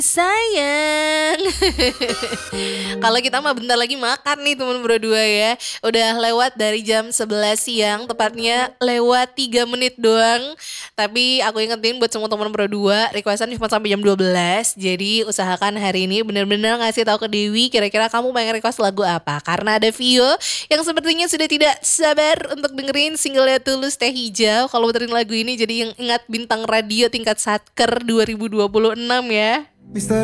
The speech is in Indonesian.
Sayang. Kalau kita mah bentar lagi makan nih teman berdua ya. Udah lewat dari jam 11 siang, tepatnya lewat 3 menit doang. Tapi aku ingetin buat semua teman berdua, requestan cuma sampai jam 12. Jadi usahakan hari ini bener-bener ngasih tahu ke Dewi kira-kira kamu pengen request lagu apa. Karena ada Vio yang sepertinya sudah tidak sabar untuk dengerin singlenya Tulus Teh Hijau. Kalau muterin lagu ini jadi yang ingat bintang radio tingkat satker 2026 ya.